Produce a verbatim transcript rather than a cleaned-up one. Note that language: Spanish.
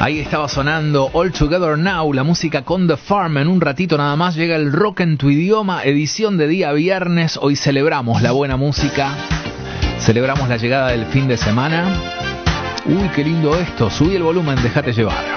Ahí estaba sonando All Together Now, la música con The Farm. En un ratito nada más llega el Rock en tu idioma, edición de día viernes. Hoy celebramos la buena música, celebramos la llegada del fin de semana. Uy, qué lindo esto, subí el volumen, déjate llevar.